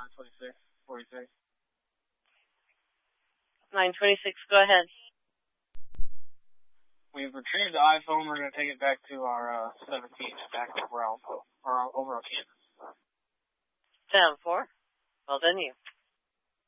926, 43. 926, go ahead. We've retrieved the iPhone. We're going to take it back to our 17 back over Kansas. 7-4. Well done, you.